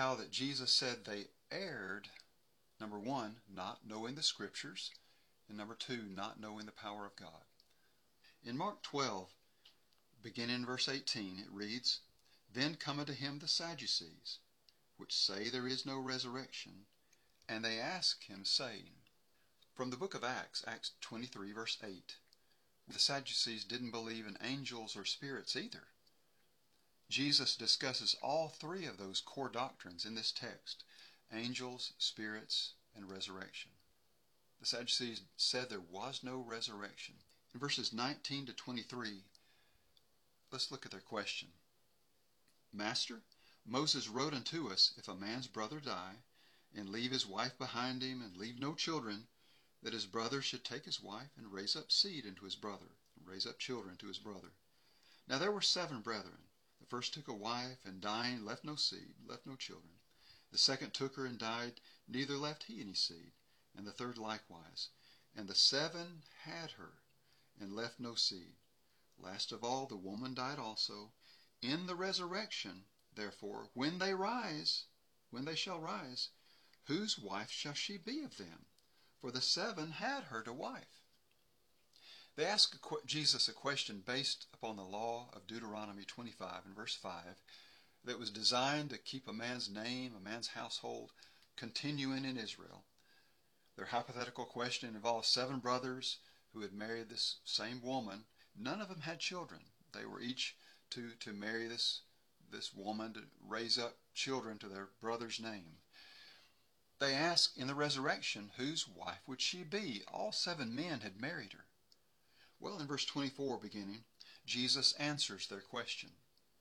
how that Jesus said they erred. Number one, not knowing the Scriptures, and number two, not knowing the power of God. In Mark 12, beginning in verse 18, it reads, Then come unto him the Sadducees, which say there is no resurrection, and they ask him, saying, from the book of Acts, Acts 23, verse 8, the Sadducees didn't believe in angels or spirits either. Jesus discusses all three of those core doctrines in this text: angels, spirits, and resurrection. The Sadducees said there was no resurrection. In verses 19 to 23, let's look at their question. Master, Moses wrote unto us, if a man's brother die, and leave his wife behind him, and leave no children, that his brother should take his wife, and raise up seed unto his brother, and raise up children to his brother. Now there were 7 brethren. The first took a wife, and dying left no seed, left no children. The second took her, and died, neither left he any seed. And the third likewise. And the 7 had her, and left no seed. Last of all, the woman died also. In the resurrection, therefore, when they shall rise, whose wife shall she be of them? For the 7 had her to wife. They ask Jesus a question based upon the law of Deuteronomy 25 and verse 5 that was designed to keep a man's name, a man's household, continuing in Israel. Their hypothetical question involves 7 brothers who had married this same woman. None of them had children. They were each to marry this woman to raise up children to their brother's name. They ask in the resurrection, whose wife would she be? All 7 men had married her. Well, in verse 24 beginning, Jesus answers their question.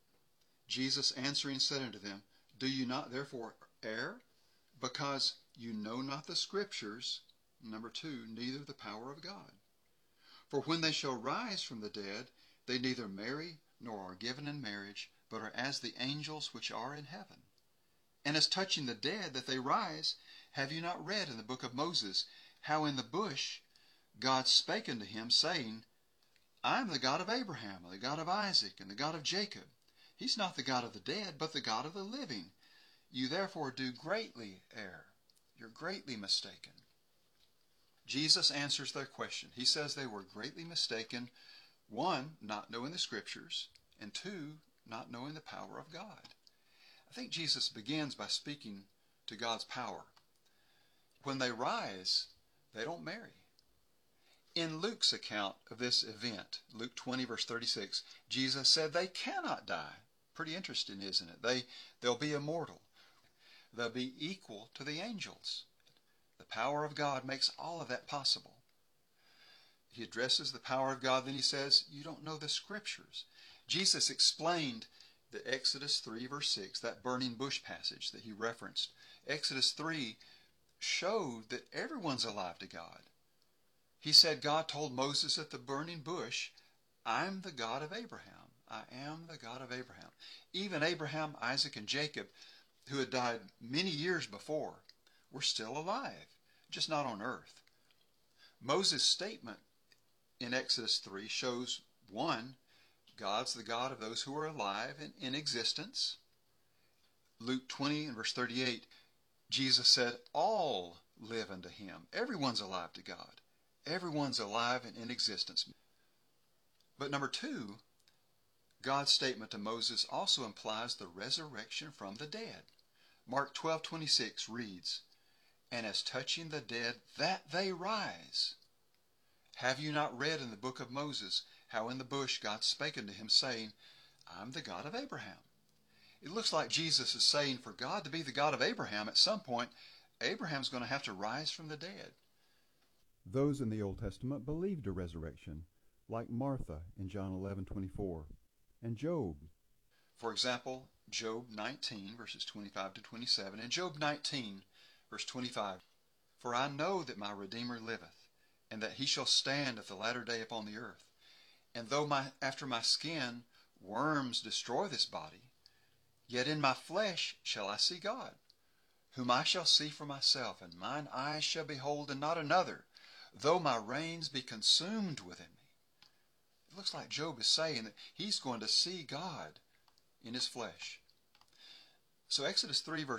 Jesus answering said unto them, Do you not therefore err, because you know not the Scriptures, number 2, neither the power of God? For when they shall rise from the dead, they neither marry nor are given in marriage, but are as the angels which are in heaven. And as touching the dead that they rise, have you not read in the book of Moses, how in the bush God spake unto him, saying, I am the God of Abraham, and the God of Isaac, and the God of Jacob. He's not the God of the dead, but the God of the living. You therefore do greatly err. You're greatly mistaken. Jesus answers their question. He says they were greatly mistaken, 1, not knowing the Scriptures, and 2, not knowing the power of God. I think Jesus begins by speaking to God's power. When they rise, they don't marry. In Luke's account of this event, Luke 20 verse 36, Jesus said they cannot die. Pretty interesting, isn't it? They'll be immortal. They'll be equal to the angels. The power of God makes all of that possible. He addresses the power of God, then he says, you don't know the Scriptures. Jesus explained the Exodus 3 verse 6, that burning bush passage that he referenced. Exodus 3 showed that everyone's alive to God. He said God told Moses at the burning bush, I'm the God of Abraham. I am the God of Abraham. Even Abraham, Isaac, and Jacob, who had died many years before, were still alive, just not on earth. Moses' statement in Exodus 3 shows, 1, God's the God of those who are alive and in existence. Luke 20 and verse 38, Jesus said, all live unto him. Everyone's alive to God. Everyone's alive and in existence. But number 2, God's statement to Moses also implies the resurrection from the dead. Mark 12:26 reads, And as touching the dead, that they rise. Have you not read in the book of Moses how in the bush God spake unto him, saying, I'm the God of Abraham? It looks like Jesus is saying for God to be the God of Abraham, at some point, Abraham's going to have to rise from the dead. Those in the Old Testament believed a resurrection, like Martha in John 11:24, and Job. For example, Job 19, verses 25 to 27. In Job 19, verse 25, For I know that my Redeemer liveth, and that he shall stand at the latter day upon the earth. And though after my skin worms destroy this body, yet in my flesh shall I see God, whom I shall see for myself, and mine eyes shall behold, and not another, though my reins be consumed within me. It looks like Job is saying that he's going to see God in his flesh. So Exodus 3 verse